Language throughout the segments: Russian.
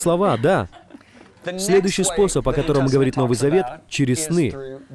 слова, да. Следующий способ, о котором говорит Новый Завет, через сны.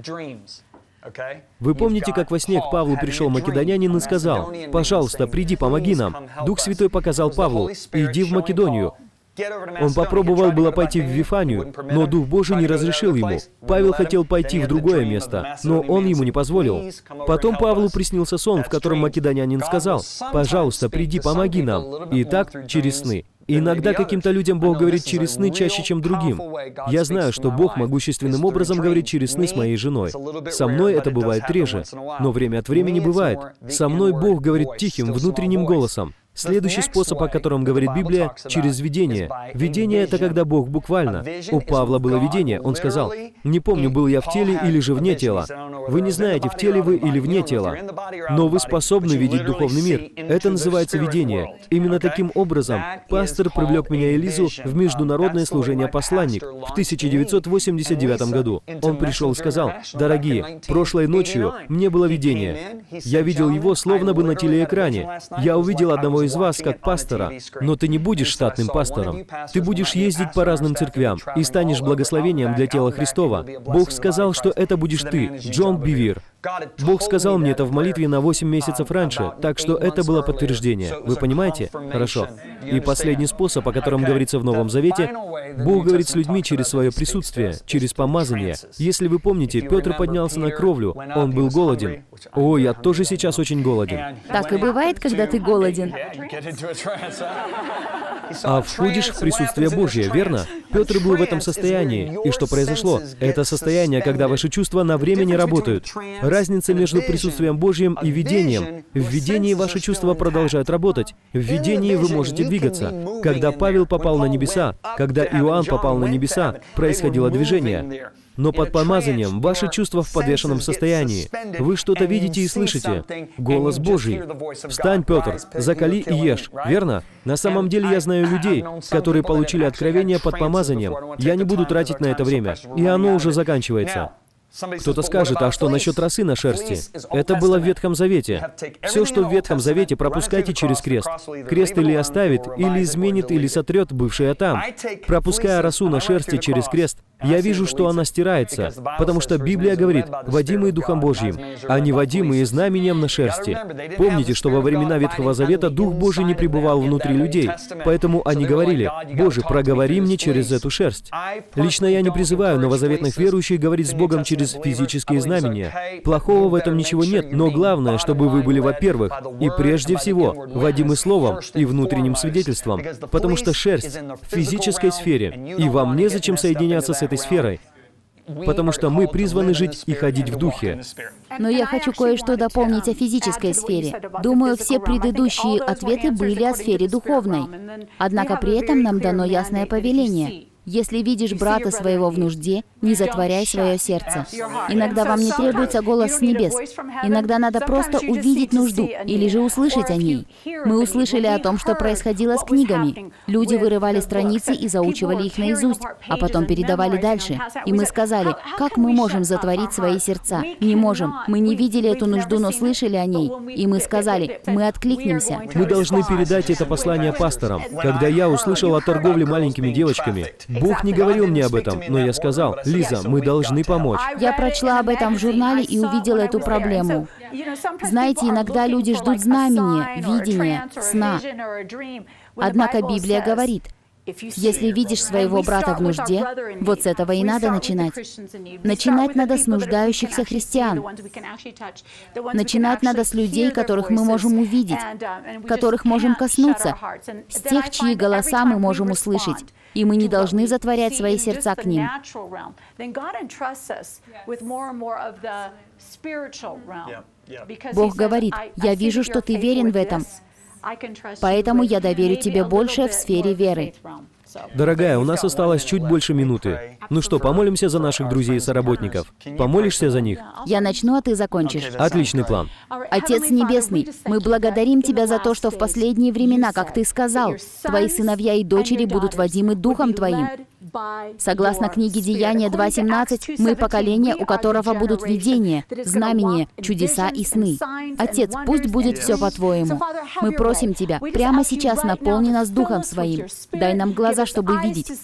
Вы помните, как во сне к Павлу пришел македонянин и сказал: «Пожалуйста, приди, помоги нам». Дух Святой показал Павлу: «Иди в Македонию». Он попробовал было пойти в Вифанию, но Дух Божий не разрешил ему. Павел хотел пойти в другое место, но он ему не позволил. Потом Павлу приснился сон, в котором македонянин сказал: «Пожалуйста, приди, помоги нам». И так через сны. И иногда каким-то людям Бог говорит через сны чаще, чем другим. Я знаю, что Бог могущественным образом говорит через сны с моей женой. Со мной это бывает реже, но время от времени бывает. Со мной Бог говорит тихим, внутренним голосом. Следующий способ, о котором говорит Библия, через видение. Видение — это когда Бог буквально. У Павла было видение. Он сказал: «Не помню, был я в теле или же вне тела». Вы не знаете, в теле вы или вне тела, но вы способны видеть духовный мир. Это называется видение. Именно таким образом пастор привлек меня и Лизу в международное служение «Посланник» в 1989 году. Он пришел и сказал: «Дорогие, прошлой ночью мне было видение. Я видел его словно бы на телеэкране. Я увидел одного из вас как пастора, но ты не будешь штатным пастором. Ты будешь ездить по разным церквям и станешь благословением для тела Христова. Бог сказал, что это будешь ты, Джон Бивир». Бог сказал мне это в молитве на 8 месяцев раньше, так что это было подтверждение. Вы понимаете? Хорошо. И последний способ, о котором говорится в Новом Завете, Бог говорит с людьми через свое присутствие, через помазание. Если вы помните, Петр поднялся на кровлю, он был голоден. О, я тоже сейчас очень голоден. Так и бывает, когда ты голоден. А входишь в присутствие Божье, верно? Петр был в этом состоянии. И что произошло? Это состояние, когда ваши чувства на время не работают. Разница между присутствием Божьим и видением. В видении ваши чувства продолжают работать. В видении вы можете двигаться. Когда Павел попал на небеса, когда Иоанн попал на небеса, происходило движение. Но под помазанием ваши чувства в подвешенном состоянии. Вы что-то видите и слышите. Голос Божий. «Встань, Петр, закали и ешь». Верно? На самом деле я знаю людей, которые получили откровение под помазанием. Я не буду тратить на это время. И оно уже заканчивается. Кто-то скажет: а что насчет росы на шерсти? Это было в Ветхом Завете. Все, что в Ветхом Завете, пропускайте через крест. Крест или оставит, или изменит, или сотрет бывшее там. Пропуская росу на шерсти через крест, я вижу, что она стирается, потому что Библия говорит: «Водимые Духом Божьим», а не водимые знамением на шерсти. Помните, что во времена Ветхого Завета Дух Божий не пребывал внутри людей, поэтому они говорили: «Боже, проговори мне через эту шерсть». Лично я не призываю новозаветных верующих говорить с Богом через физические знамения. Плохого в этом ничего нет, но главное, чтобы вы были, во-первых, и прежде всего, водимы Словом и внутренним свидетельством, потому что шерсть в физической сфере, и вам незачем соединяться с этой сферой, потому что мы призваны жить и ходить в Духе. Но я хочу кое-что дополнить о физической сфере. Думаю, все предыдущие ответы были о сфере духовной. Однако при этом нам дано ясное повеление. Если видишь брата своего в нужде, не затворяй свое сердце. Иногда вам не требуется голос с небес. Иногда надо просто увидеть нужду или же услышать о ней. Мы услышали о том, что происходило с книгами. Люди вырывали страницы и заучивали их наизусть, а потом передавали дальше. И мы сказали: как мы можем затворить свои сердца? Не можем. Мы не видели эту нужду, но слышали о ней. И мы сказали: мы откликнемся. Мы должны передать это послание пасторам. Когда я услышал о торговле маленькими девочками, Бог не говорил мне об этом, но я сказал: «Лиза, мы должны помочь». Я прочла об этом в журнале и увидела эту проблему. Знаете, иногда люди ждут знамения, видения, сна. Однако Библия говорит: если видишь своего брата в нужде, вот с этого и надо начинать. Начинать надо с нуждающихся христиан. Начинать надо с людей, которых мы можем увидеть, которых можем коснуться, с тех, чьи голоса мы можем услышать. И мы не должны затворять свои сердца к ним. Бог говорит: «Я вижу, что ты верен в этом, поэтому я доверю тебе большее в сфере веры». Дорогая, у нас осталось чуть больше минуты. Ну что, помолимся за наших друзей и соработников? Помолишься за них? Я начну, а ты закончишь. Отличный план. Отец Небесный, мы благодарим Тебя за то, что в последние времена, как Ты сказал, Твои сыновья и дочери будут водимы Духом Твоим. Согласно книге Деяния 2:17, мы поколение, у которого будут видения, знамения, чудеса и сны. Отец, пусть будет все по-Твоему. Мы просим Тебя, прямо сейчас наполни нас Духом Своим. Дай нам глаза, чтобы видеть,